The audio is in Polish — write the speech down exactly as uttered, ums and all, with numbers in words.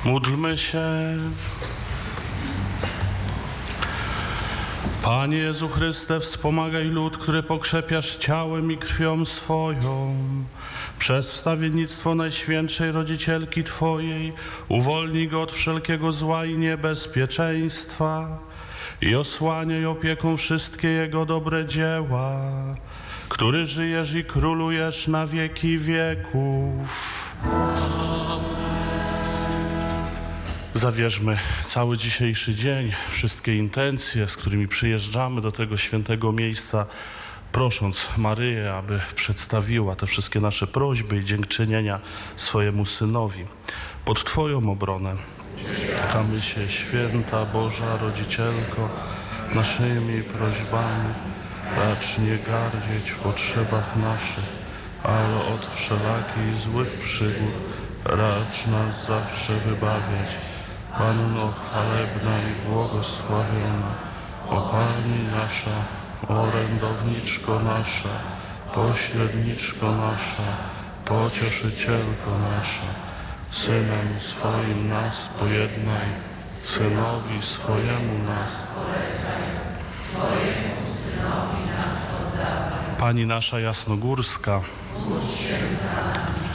Módlmy się. Panie Jezu Chryste, wspomagaj lud, który pokrzepiasz ciałem i krwią swoją. Przez wstawiennictwo Najświętszej Rodzicielki Twojej uwolnij go od wszelkiego zła i niebezpieczeństwa i osłaniaj opieką wszystkie jego dobre dzieła, który żyjesz i królujesz na wieki wieków. Zawierzmy cały dzisiejszy dzień, wszystkie intencje, z którymi przyjeżdżamy do tego świętego miejsca, prosząc Maryję, aby przedstawiła te wszystkie nasze prośby i dziękczynienia swojemu Synowi. Pod Twoją obronę czekamy się, Święta Boża Rodzicielko, naszymi prośbami. Racz nie gardzieć w potrzebach naszych, ale od wszelakich złych przygód racz nas zawsze wybawiać. Panno chwalebna i błogosławiona, o Pani nasza, orędowniczko nasza, pośredniczko nasza, pocieszycielko nasza, Synem swoim nas pojednaj, Synowi swojemu nas polecaj, swojemu Synowi nas oddawaj. Pani nasza jasnogórska, módl się za nami.